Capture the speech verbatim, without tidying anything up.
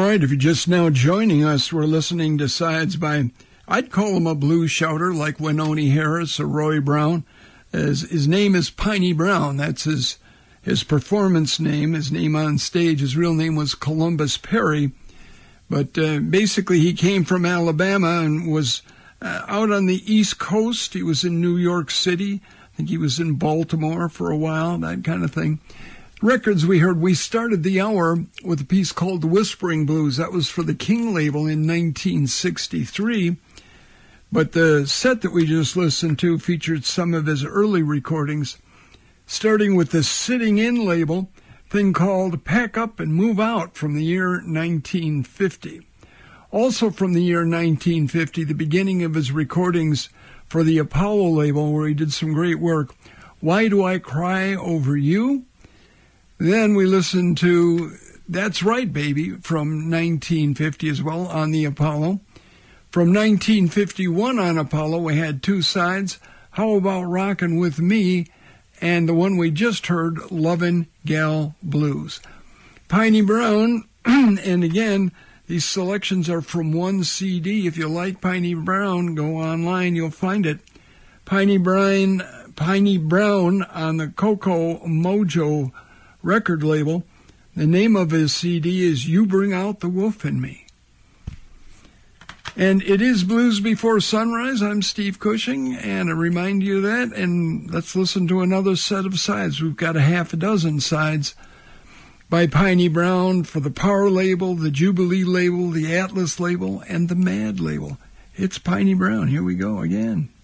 right, if you're just now joining us, we're listening to sides by, I'd call him a blues shouter like Wynonie Harris or Roy Brown. His, his name is Piney Brown. That's his his performance name, his name on stage. His real name was Columbus Perry. But uh, basically he came from Alabama and was uh, out on the East Coast. He was in New York City. I think he was in Baltimore for a while, that kind of thing. Records we heard, we started the hour with a piece called The Whispering Blues. That was for the King label in nineteen sixty-three. But the set that we just listened to featured some of his early recordings, starting with the Sitting In label, thing called Pack Up and Move Out from the year nineteen fifty. Also from the year nineteen fifty, the beginning of his recordings for the Apollo label, where he did some great work, Why Do I Cry Over You? Then we listened to That's Right, Baby from nineteen fifty as well on the Apollo. From nineteen fifty-one on Apollo, we had two sides, How About Rockin' With Me, and the one we just heard, Lovin' Gal Blues. Piney Brown, and again, these selections are from one C D. If you like Piney Brown, go online, you'll find it. Piney Brown, Piney Brown on the Coco Mojo record label. The name of his C D is You Bring Out the Wolf in Me. And it is Blues Before Sunrise. I'm Steve Cushing, and I remind you of that. And let's listen to another set of sides. We've got a half a dozen sides by Piney Brown for the Power label, the Jubilee label, the Atlas label, and the Mad label. It's Piney Brown. Here we go again.